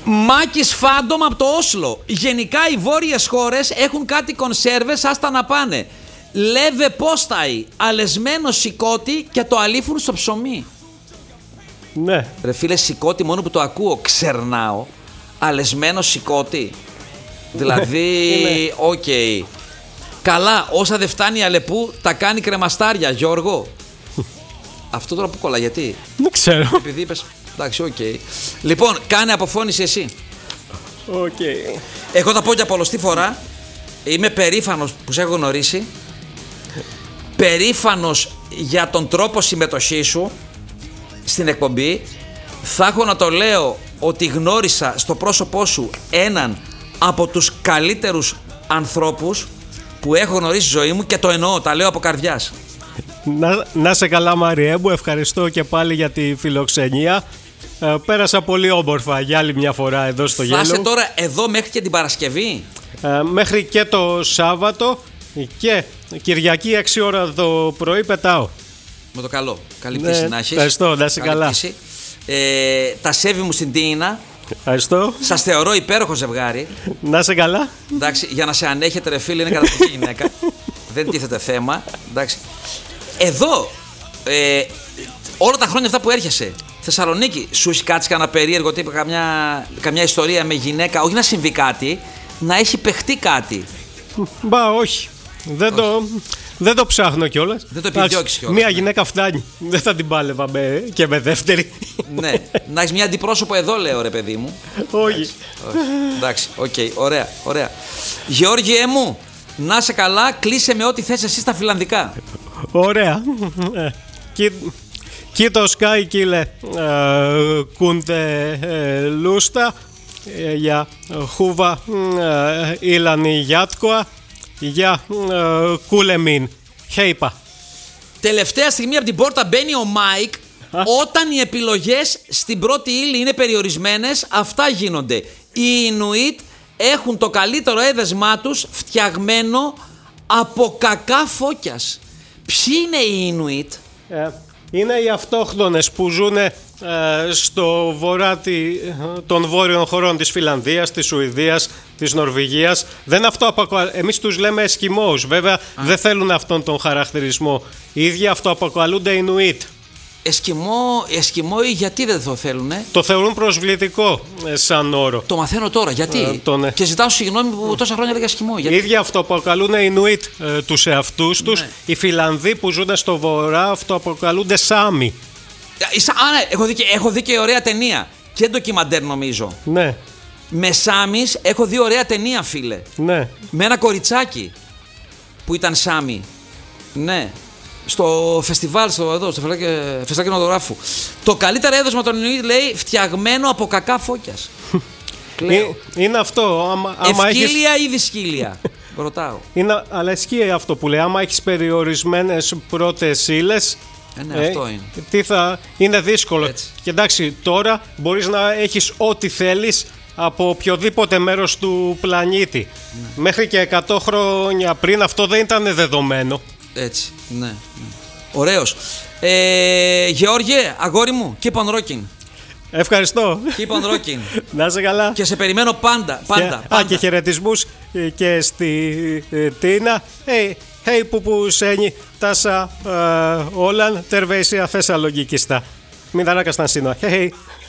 Μάκης Φάντομ από το Όσλο. Γενικά οι βόρειες χώρες έχουν κάτι κονσέρβες, άστα να πάνε. Λέβε πόσταει, αλεσμένο σηκώτη και το αλήφουν στο ψωμί. Ναι. Ρε φίλε, σηκώτη μόνο που το ακούω ξερνάω. Αλεσμένο σηκώτη. Δηλαδή, οκ. Καλά, όσα δεν φτάνει Αλεπού τα κάνει κρεμαστάρια, Γιώργο. Αυτό τώρα που κολλά, γιατί? Δεν ξέρω. Επειδή είπες, εντάξει, οκ. Λοιπόν, κάνε αποφώνηση εσύ. Εγώ θα πω για πολλωστή φορά. Είμαι περήφανος που σε έχω γνωρίσει. Περήφανος για τον τρόπο συμμετοχής σου στην εκπομπή. Θα έχω να το λέω ότι γνώρισα στο πρόσωπό σου έναν από τους καλύτερους ανθρώπους που έχω γνωρίσει στη ζωή μου και το εννοώ, τα λέω από καρδιάς. Να σε καλά, Μαριέ μου, ευχαριστώ και πάλι για τη φιλοξενία. Πέρασα πολύ όμορφα για άλλη μια φορά εδώ στο Γέλο. Θα είσαι τώρα εδώ μέχρι και την Παρασκευή? Μέχρι και το Σάββατο και Κυριακή 6 ώρα το πρωί πετάω. Με το καλό. Καλή πτήση να έχεις. Ευχαριστώ, να είσαι καλά. Τα σέβη μου στην Τίνα. Ευχαριστώ. Σας θεωρώ υπέροχο ζευγάρι. Να είσαι καλά. Εντάξει, για να σε ανέχετε, ρε φίλε, είναι καταπληκτική γυναίκα. Δεν τίθεται θέμα. Εντάξει. Εδώ, όλα τα χρόνια αυτά που έρχεσαι, Θεσσαλονίκη, σου έχει κάτσει κανένα περίεργο τύπο, καμιά ιστορία με γυναίκα, όχι να συμβεί κάτι, να έχει παιχτεί κάτι? Μπα, όχι. Δεν το ψάχνω κιόλας. Δεν το επιδιώκεις κιόλας. Μία γυναίκα φτάνει. Δεν θα την πάλευα και με δεύτερη. Ναι. Να έχεις μια αντιπρόσωπο εδώ, λέω, ρε παιδί μου. Όχι. Εντάξει, οκ, ωραία. Γεώργιε μου, να είσαι καλά, κλείσε με ό,τι θες εσύ στα φιλανδικά. Ωραία. Κοίτος Κάι Κίλε Κούντε Λούστα για Χούβα Ήλανη Γιάτκοα για Κούλεμιν Χέιπα. Τελευταία στιγμή από την πόρτα μπαίνει ο Μάικ. Όταν οι επιλογές στην πρώτη ύλη είναι περιορισμένες, αυτά γίνονται. Οι Ινουίτ έχουν το καλύτερο έδεσμά τους φτιαγμένο από κακά φώκιας. Ποιοι είναι οι Ινουίτ? Είναι οι αυτόχθονες που ζουν στο βορρά των βόρειων χωρών της Φιλανδίας, της Σουηδίας, της Νορβηγίας. Εμείς τους λέμε Εσκιμώους. Βέβαια δεν θέλουν αυτόν τον χαρακτηρισμό. Οι ίδιοι αυτοαποκαλούνται Ινουίτ. Εσκιμώοι γιατί δεν το θέλουνε? Το θεωρούν προσβλητικό σαν όρο. Το μαθαίνω τώρα. Γιατί? Και ζητάω συγγνώμη που τόσα χρόνια έλεγα Εσκιμώοι. Οι ίδιοι αυτοαποκαλούν Ινουίτ τους εαυτούς τους. Οι Φιλανδοί που ζουν στο βορρά αυτοαποκαλούνται Σάμι. Ναι, έχω δει και ωραία ταινία. Και ντοκιμαντέρ νομίζω. Ναι. Με Σάμις έχω δει ωραία ταινία, φίλε. Ναι. Με ένα κοριτσάκι που ήταν Σάμι. Ναι. Στο φεστιβάλ, στο φεστιβάλ κινηματογράφου. Το καλύτερο έδωσμα των Ινουίτ, λέει, φτιαγμένο από κακά φώκιας. Είναι αυτό. Ευκύλια ή δυσκύλια? Ρωτάω. Αλλά ισχύει αυτό που λέει. Άμα έχεις περιορισμένες πρώτες ύλες, ναι, αυτό είναι. Είναι δύσκολο. Έτσι. Και εντάξει, τώρα μπορείς να έχεις ό,τι θέλεις από οποιοδήποτε μέρος του πλανήτη. Ναι. Μέχρι και 100 χρόνια πριν αυτό δεν ήταν δεδομένο. Έτσι, ναι. Ωραίος. Γεώργιε, αγόρι μου, keep on rocking. Ευχαριστώ. Keep on rocking. Να είσαι καλά. Και σε περιμένω πάντα. Και χαιρετισμούς και στη Τίνα. Hej pupuseni tässä Åland, terveisiä Thessaloniki. Mitä rakastan sinua. Hei hei.